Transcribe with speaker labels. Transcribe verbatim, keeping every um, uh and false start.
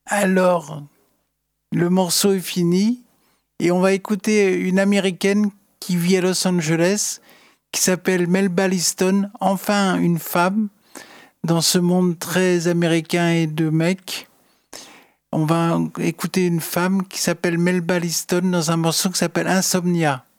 Speaker 1: Alors, le morceau est fini et on va écouter une Américaine qui vit à Los Angeles, qui s'appelle Melba Liston, enfin une femme dans ce monde très américain et de mecs. On va écouter une femme qui s'appelle Melba Liston dans un morceau qui s'appelle Insomnia.